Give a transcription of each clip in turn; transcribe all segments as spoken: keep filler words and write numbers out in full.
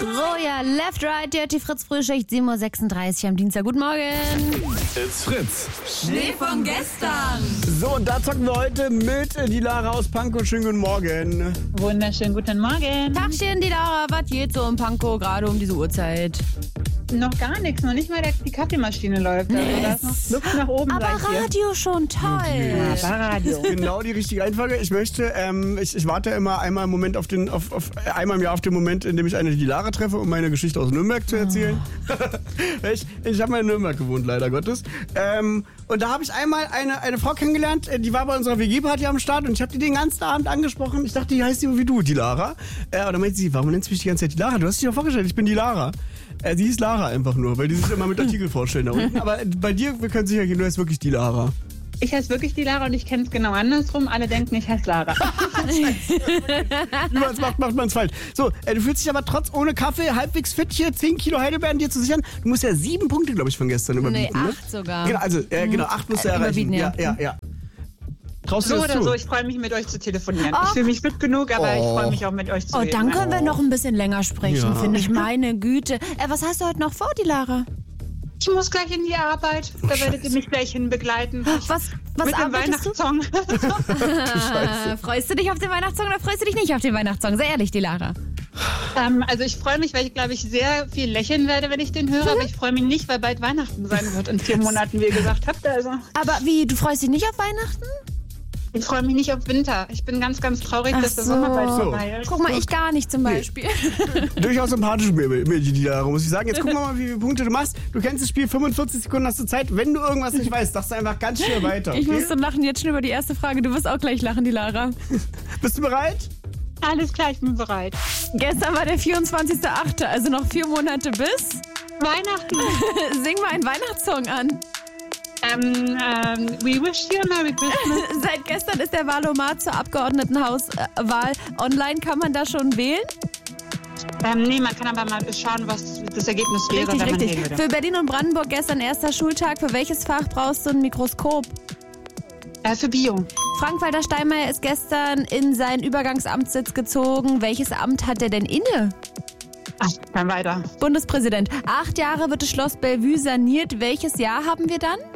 Royal Left Right, Dirty Fritz Frühschicht, sieben Uhr sechsunddreißig am Dienstag. Guten Morgen. It's Fritz. Schnee von gestern. So, und da zocken wir heute mit die Lara aus Pankow. Schönen guten Morgen. Wunderschönen guten Morgen. Tagchen, die Lara, was geht so in Pankow gerade um diese Uhrzeit? Noch gar nichts, noch nicht mal der, die Kaffeemaschine läuft. Also da ist noch Luft nach oben. Aber sag ich Radio schon toll. dir. Aber Radio. Genau die richtige Reihenfolge. Ich möchte, ähm, ich, ich warte immer einmal im Moment auf den, auf, auf, einmal im Jahr auf den Moment, in dem ich eine die Lara treffe, um meine Geschichte aus Nürnberg zu erzählen. Oh. ich ich habe mal in Nürnberg gewohnt, leider Gottes. Ähm, und da habe ich einmal eine, eine Frau kennengelernt, die war bei unserer W G-Party am Start und ich habe die den ganzen Abend angesprochen. Ich dachte, die heißt die wie du, die Lara. Äh, und dann meinte sie, warum nennst du mich die ganze Zeit die Lara? Du hast dich doch vorgestellt, ich bin die Lara. Äh, sie ist Lara einfach nur, weil die sich immer mit Artikel vorstellen da unten. Aber bei dir, wir können sicher gehen, du heißt wirklich die Lara. Ich heiße wirklich die Lara und ich kenne es genau andersrum. Alle denken, ich heiße Lara. Wie man es macht, macht man es falsch. So, äh, du fühlst dich aber trotz ohne Kaffee halbwegs fit hier, zehn Kilo Heidelbeeren dir zu sichern. Du musst ja sieben Punkte, glaube ich, von gestern überbieten. Nee, ne? acht sogar. Genau, also, äh, genau, acht musst du Äh, erreichen. überbieten, ja. Ja, ja, ja. Traust du So das oder zu? so, ich freue mich, mit euch zu telefonieren. Oh. Ich fühle mich fit genug, aber Oh. ich freue mich auch, mit euch zu Oh, reden. dann können wir noch ein bisschen länger sprechen, Ja. finde ich. Meine Güte. Äh, was hast du heute noch vor, die Lara? Ich muss gleich in die Arbeit. Da werdet ihr mich gleich hin begleiten. Was, was Mit dem arbeitest du? Weihnachtssong. Ah, freust du dich auf den Weihnachtssong oder freust du dich nicht auf den Weihnachtssong? Sehr ehrlich, die Lara. ähm, also ich freue mich, weil ich, glaube ich, sehr viel lächeln werde, wenn ich den höre. Aber ich freue mich nicht, weil bald Weihnachten sein wird. In vier Monaten, wie ihr gesagt habt. Also Aber wie, du freust dich nicht auf Weihnachten? ich freue mich nicht auf Winter. Ich bin ganz, ganz traurig, Ach dass der so. Sommer bald So. vorbei ist. Guck mal, ich gar nicht zum Beispiel. Durchaus sympathisch mir, mir die die Lara, muss ich sagen. Jetzt gucken wir mal, wie viele Punkte du machst. Du kennst das Spiel, fünfundvierzig Sekunden hast du Zeit. Wenn du irgendwas nicht weißt, sagst du einfach ganz schnell weiter. Okay? Ich musste lachen jetzt schon über die erste Frage. Du wirst auch gleich lachen, die Lara. Bist du bereit? Alles klar, ich bin bereit. Gestern war der vierundzwanzigster achte, also noch vier Monate bis. Weihnachten. Sing mal einen Weihnachtssong an. Ähm, ähm, we wish you a Merry Christmas. Seit gestern ist der Wahlomat zur Abgeordnetenhauswahl online. Kann man da schon wählen? ähm, nee, man kann aber mal schauen, was das Ergebnis wäre, Richtig, wenn man richtig. wählen würde. Für Berlin und Brandenburg gestern erster Schultag. Für welches Fach brauchst du ein Mikroskop? Äh, für Bio. Frank-Walter Steinmeier ist gestern in seinen Übergangsamtssitz gezogen. Welches Amt hat er denn inne? Ach, dann weiter. Bundespräsident. Acht Jahre wird das Schloss Bellevue saniert. Welches Jahr haben wir dann?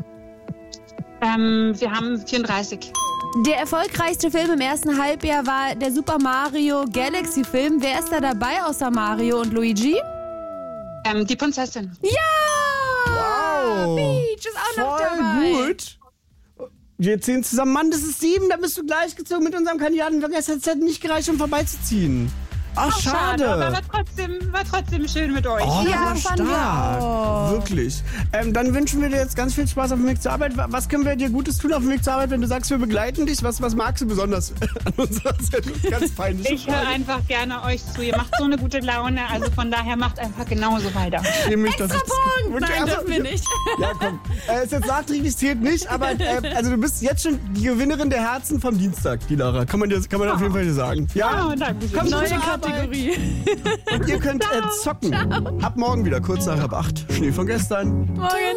Ähm, wir haben vierunddreißig. Der erfolgreichste Film im ersten Halbjahr war der Super Mario Galaxy Film. Wer ist da dabei außer Mario und Luigi? Ähm, die Prinzessin. Ja! Wow. Peach ist auch noch Voll dabei. gut. Wir ziehen zusammen. Mann, das ist sieben, da bist du gleichgezogen mit unserem Kandidaten. Es hat nicht gereicht, um vorbeizuziehen. Ach, Ach, schade. Aber war trotzdem, war trotzdem schön mit euch. Oh, Ja, das war fanden wir stark. auch. Wirklich. Ähm, dann wünschen wir dir jetzt ganz viel Spaß auf dem Weg zur Arbeit. Was können wir dir Gutes tun auf dem Weg zur Arbeit, wenn du sagst, wir begleiten dich? Was, was magst du besonders an unserer Sendung? Ganz peinlich. Ich höre einfach gerne euch zu. Ihr macht so eine gute Laune. Also von daher macht einfach genauso weiter. Extra Punkt! Nein, dürfen wir nicht. Ja, komm. Äh, ist jetzt nachträglich, zählt nicht, aber äh, also du bist jetzt schon die Gewinnerin der Herzen vom Dienstag, die Lara. Kann man dir, kann man auf jeden Fall dir sagen. Ja? Oh, danke schön. Komm, Neue gute Arbeit. Kategorie. Und ihr könnt äh, zocken. Ab morgen wieder, kurz nach halb acht. Schnee von gestern. Morgen.